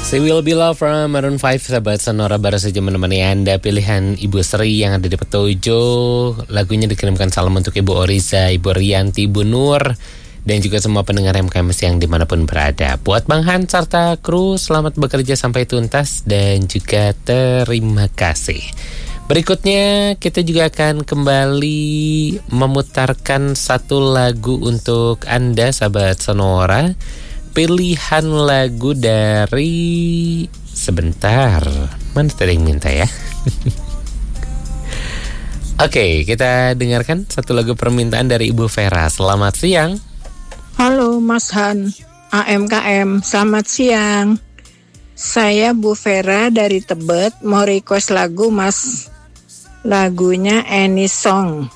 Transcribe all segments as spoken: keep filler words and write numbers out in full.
She Will Be Loved from Maroon five, sahabat Sonora baru saja menemani Anda. Pilihan Ibu Sri yang ada di Petojo. Lagunya dikirimkan salam untuk Ibu Oriza, Ibu Rianti, Ibu Nur, dan juga semua pendengar M K M S yang dimanapun berada. Buat Bang Han serta kru, selamat bekerja sampai tuntas dan juga terima kasih. Berikutnya kita juga akan kembali memutarkan satu lagu untuk Anda, sahabat Sonora. Pilihan lagu dari... Sebentar, mana tadi yang minta ya? Oke, kita dengarkan satu lagu permintaan dari Ibu Vera. Selamat siang. Halo Mas Han, A M K M, selamat siang. Saya Bu Vera dari Tebet, mau request lagu Mas. Lagunya Any Song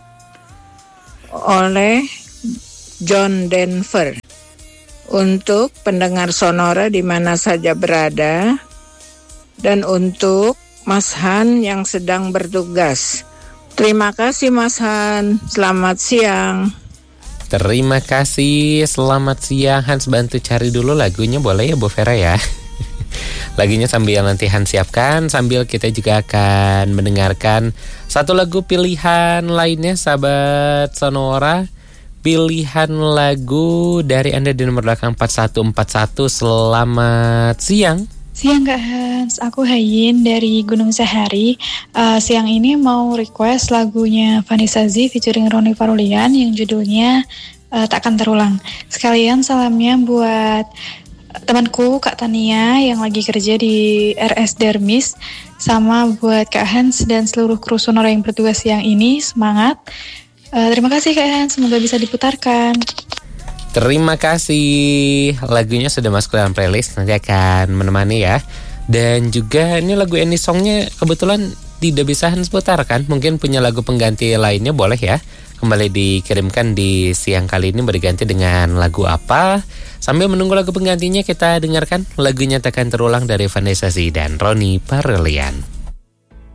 oleh John Denver. Untuk pendengar Sonora di mana saja berada, dan untuk Mas Han yang sedang bertugas. Terima kasih Mas Han, selamat siang. Terima kasih, selamat siang. Hans bantu cari dulu lagunya, boleh ya Bu Vera ya? Lagunya sambil nanti Hans siapkan, sambil kita juga akan mendengarkan satu lagu pilihan lainnya, sahabat Sonora. Pilihan lagu dari Anda di nomor belakang empat satu empat satu. Selamat siang. Siang Kak Hans, aku Hayin dari Gunung Sahari. uh, Siang ini mau request lagunya Vanessa Z featuring Roni Farulian yang judulnya uh, Takkan Terulang. Sekalian salamnya buat temanku Kak Tania yang lagi kerja di R S Dermis, sama buat Kak Hans dan seluruh kru Sonora yang bertugas siang ini. Semangat. Uh, terima kasih Kak Hans, semoga bisa diputarkan. Terima kasih. Lagunya sudah masuk dalam playlist, nanti akan menemani ya. Dan juga ini lagu Any Songnya kebetulan tidak bisa Hans putarkan. Mungkin punya lagu pengganti lainnya boleh ya. Kembali dikirimkan di siang kali ini berganti dengan lagu apa. Sambil menunggu lagu penggantinya, kita dengarkan lagunya Takkan Terulang dari Vanessa Z dan Roni Farulian.